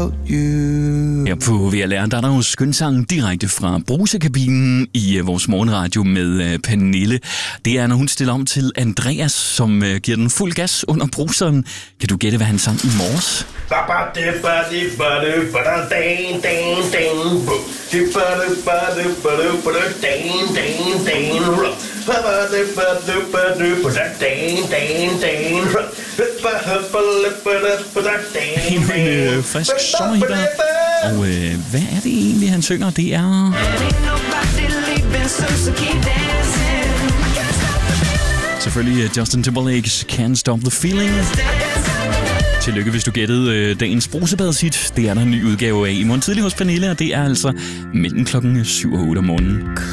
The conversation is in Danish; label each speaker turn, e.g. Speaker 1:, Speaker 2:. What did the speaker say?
Speaker 1: without you.
Speaker 2: Her på VLR, der er der jo skønsang direkte fra brusekabinen i vores morgenradio med Pernille. Det er, når hun stiller om til Andreas, som giver den fuld gas under bruseren. Kan du gætte, hvad han sang i morges? Endnu en frisk sommerhitter. Og hvad er det egentlig, han synger? Det er... Selvfølgelig Justin Timberlake's Can't Stop the Feeling. Tillykke, hvis du gættede dagens brusebadet-hit. Det er der en ny udgave af i morgen tidlig hos Pernille, og det er altså mellem klokken 7 og 8 om morgenen.